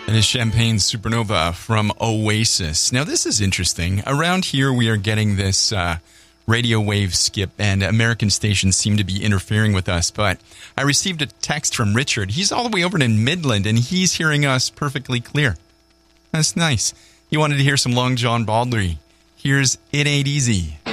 It is Champagne Supernova from Oasis. Now, this is interesting. Around here, we are getting this radio wave skip, and American stations seem to be interfering with us. But I received a text from Richard. He's all the way over in Midland, and he's hearing us perfectly clear. That's nice. He wanted to hear some Long John Baldry. Here's It Ain't Easy.